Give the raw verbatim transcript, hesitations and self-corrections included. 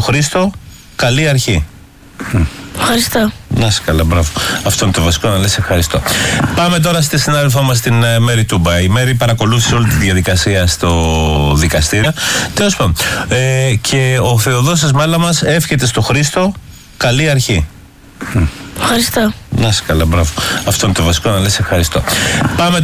Χρήστο, καλή αρχή. Ευχαριστώ. Να είσαι καλά, μπράβο. Αυτό είναι το βασικό, να λες ευχαριστώ. Πάμε τώρα στη συνάδελφό μας, την Μέρη Τούμπα. Η Μέρη παρακολούθησε όλη τη διαδικασία στο δικαστήριο. Τέλος πάντων. Ε, και ο Θεοδόσης Μάλα μας εύχεται στο Χρήστο καλή αρχή. Ευχαριστώ. Να είσαι καλά, μπράβο. Αυτό είναι το βασικό, να λες ευχαριστώ. Πάμε